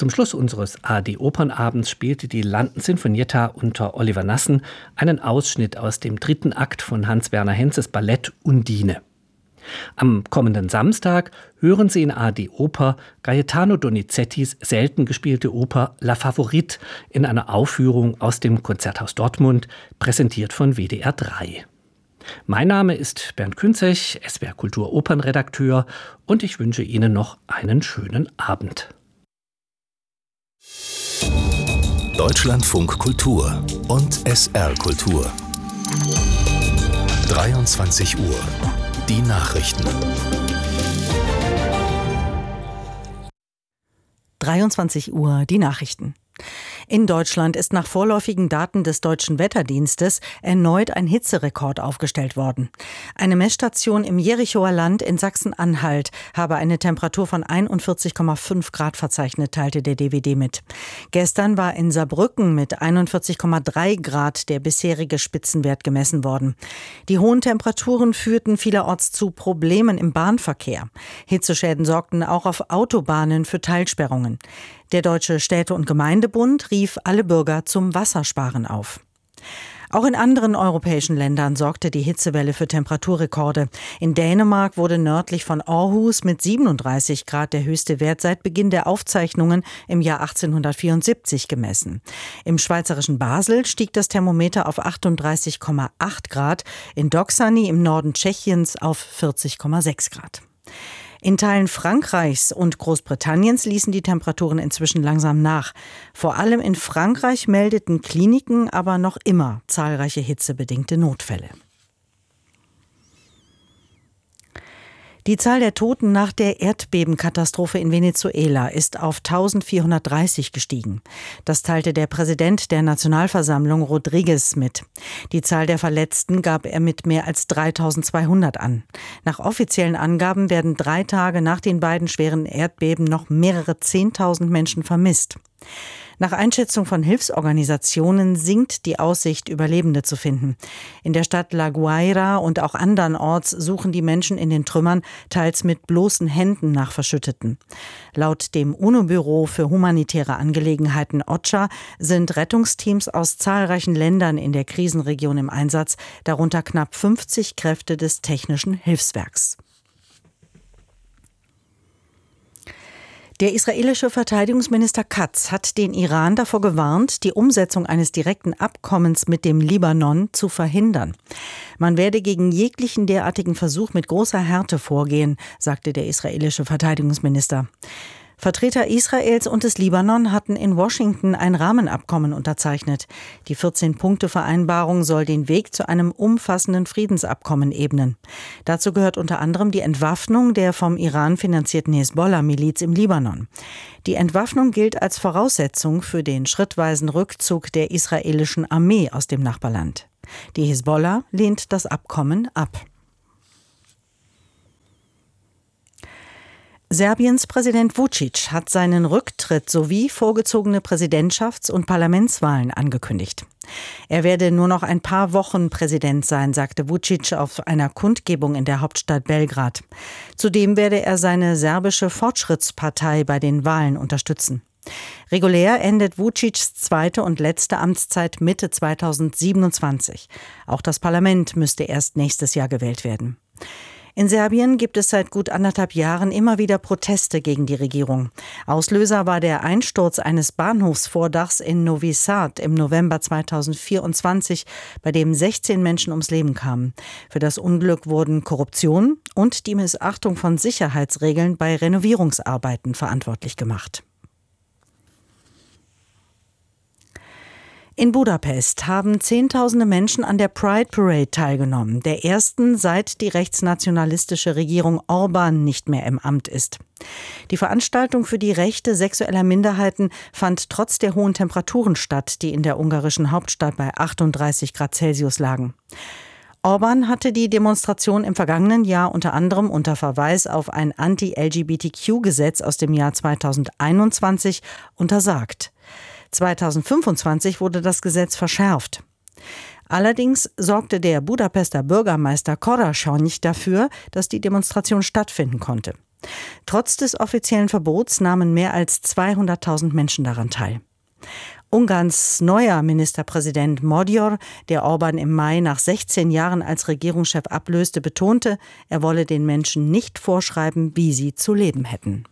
Zum Schluss unseres ARD-Opernabends spielte die London Sinfonietta unter Oliver Nassen einen Ausschnitt aus dem 3. Akt von Hans-Werner Henzes Ballett Undine. Am kommenden Samstag hören Sie in ARD Oper Gaetano Donizettis selten gespielte Oper La Favorite in einer Aufführung aus dem Konzerthaus Dortmund, präsentiert von WDR 3. Mein Name ist Bernd Künzig, SWR Kultur Opernredakteur, und ich wünsche Ihnen noch einen schönen Abend. Deutschlandfunk Kultur und SR Kultur. 23 Uhr. Die Nachrichten. 23 Uhr, die Nachrichten. In Deutschland ist nach vorläufigen Daten des Deutschen Wetterdienstes erneut ein Hitzerekord aufgestellt worden. Eine Messstation im Jerichoer Land in Sachsen-Anhalt habe eine Temperatur von 41,5 Grad verzeichnet, teilte der DWD mit. Gestern war in Saarbrücken mit 41,3 Grad der bisherige Spitzenwert gemessen worden. Die hohen Temperaturen führten vielerorts zu Problemen im Bahnverkehr. Hitzeschäden sorgten auch auf Autobahnen für Teilsperrungen. Der Deutsche Städte- und Gemeindebund rief alle Bürger zum Wassersparen auf. Auch in anderen europäischen Ländern sorgte die Hitzewelle für Temperaturrekorde. In Dänemark wurde nördlich von Aarhus mit 37 Grad der höchste Wert seit Beginn der Aufzeichnungen im Jahr 1874 gemessen. Im schweizerischen Basel stieg das Thermometer auf 38,8 Grad, in Doksany im Norden Tschechiens auf 40,6 Grad. In Teilen Frankreichs und Großbritanniens ließen die Temperaturen inzwischen langsam nach. Vor allem in Frankreich meldeten Kliniken aber noch immer zahlreiche hitzebedingte Notfälle. Die Zahl der Toten nach der Erdbebenkatastrophe in Venezuela ist auf 1430 gestiegen. Das teilte der Präsident der Nationalversammlung Rodriguez mit. Die Zahl der Verletzten gab er mit mehr als 3200 an. Nach offiziellen Angaben werden 3 Tage nach den beiden schweren Erdbeben noch mehrere 10.000 Menschen vermisst. Nach Einschätzung von Hilfsorganisationen sinkt die Aussicht, Überlebende zu finden. In der Stadt La Guaira und auch andernorts suchen die Menschen in den Trümmern, teils mit bloßen Händen nach Verschütteten. Laut dem UNO-Büro für humanitäre Angelegenheiten OCHA sind Rettungsteams aus zahlreichen Ländern in der Krisenregion im Einsatz, darunter knapp 50 Kräfte des Technischen Hilfswerks. Der israelische Verteidigungsminister Katz hat den Iran davor gewarnt, die Umsetzung eines direkten Abkommens mit dem Libanon zu verhindern. Man werde gegen jeglichen derartigen Versuch mit großer Härte vorgehen, sagte der israelische Verteidigungsminister. Vertreter Israels und des Libanon hatten in Washington ein Rahmenabkommen unterzeichnet. Die 14-Punkte-Vereinbarung soll den Weg zu einem umfassenden Friedensabkommen ebnen. Dazu gehört unter anderem die Entwaffnung der vom Iran finanzierten Hisbollah-Miliz im Libanon. Die Entwaffnung gilt als Voraussetzung für den schrittweisen Rückzug der israelischen Armee aus dem Nachbarland. Die Hisbollah lehnt das Abkommen ab. Serbiens Präsident Vučić hat seinen Rücktritt sowie vorgezogene Präsidentschafts- und Parlamentswahlen angekündigt. Er werde nur noch ein paar Wochen Präsident sein, sagte Vučić auf einer Kundgebung in der Hauptstadt Belgrad. Zudem werde er seine serbische Fortschrittspartei bei den Wahlen unterstützen. Regulär endet Vučićs zweite und letzte Amtszeit Mitte 2027. Auch das Parlament müsste erst nächstes Jahr gewählt werden. In Serbien gibt es seit gut 1,5 Jahren immer wieder Proteste gegen die Regierung. Auslöser war der Einsturz eines Bahnhofsvordachs in Novi Sad im November 2024, bei dem 16 Menschen ums Leben kamen. Für das Unglück wurden Korruption und die Missachtung von Sicherheitsregeln bei Renovierungsarbeiten verantwortlich gemacht. In Budapest haben Zehntausende Menschen an der Pride Parade teilgenommen, der ersten, seit die rechtsnationalistische Regierung Orbán nicht mehr im Amt ist. Die Veranstaltung für die Rechte sexueller Minderheiten fand trotz der hohen Temperaturen statt, die in der ungarischen Hauptstadt bei 38 Grad Celsius lagen. Orbán hatte die Demonstration im vergangenen Jahr unter anderem unter Verweis auf ein Anti-LGBTQ-Gesetz aus dem Jahr 2021 untersagt. 2025 wurde das Gesetz verschärft. Allerdings sorgte der Budapester Bürgermeister Korasony dafür, dass die Demonstration stattfinden konnte. Trotz des offiziellen Verbots nahmen mehr als 200.000 Menschen daran teil. Ungarns neuer Ministerpräsident Magyar, der Orbán im Mai nach 16 Jahren als Regierungschef ablöste, betonte, er wolle den Menschen nicht vorschreiben, wie sie zu leben hätten.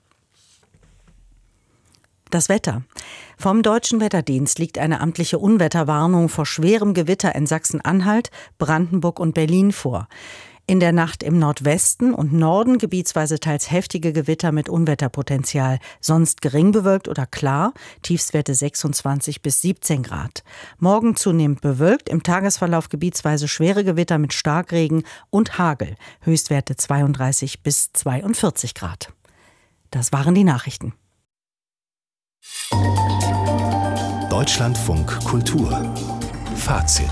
Das Wetter. Vom Deutschen Wetterdienst liegt eine amtliche Unwetterwarnung vor schwerem Gewitter in Sachsen-Anhalt, Brandenburg und Berlin vor. In der Nacht im Nordwesten und Norden gebietsweise teils heftige Gewitter mit Unwetterpotenzial, sonst gering bewölkt oder klar, Tiefstwerte 26 bis 17 Grad. Morgen zunehmend bewölkt, im Tagesverlauf gebietsweise schwere Gewitter mit Starkregen und Hagel, Höchstwerte 32 bis 42 Grad. Das waren die Nachrichten. Deutschlandfunk Kultur Fazit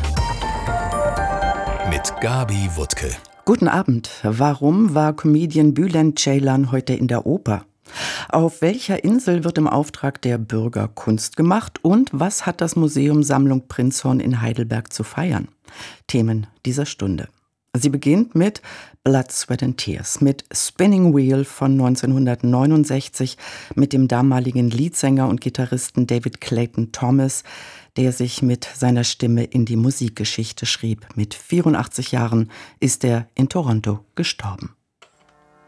mit Gabi Wuttke. Guten Abend. Warum war Comedian Bülent Ceylan heute in der Oper? Auf welcher Insel wird im Auftrag der Bürger Kunst gemacht? Und was hat das Museum Sammlung Prinzhorn in Heidelberg zu feiern? Themen dieser Stunde. Sie beginnt mit Blood, Sweat and Tears, mit Spinning Wheel von 1969, mit dem damaligen Leadsänger und Gitarristen David Clayton Thomas, der sich mit seiner Stimme in die Musikgeschichte schrieb. Mit 84 Jahren ist er in Toronto gestorben.